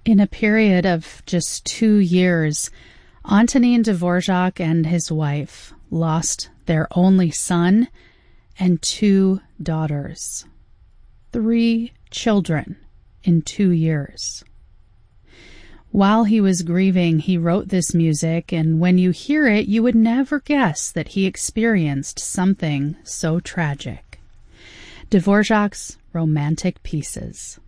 In a period of just 2 years, Antonin Dvorak and his wife lost their only son and 2 daughters. 3 children in 2 years. While he was grieving, he wrote this music, and when you hear it, you would never guess that he experienced something so tragic. Dvorak's Romantic Pieces.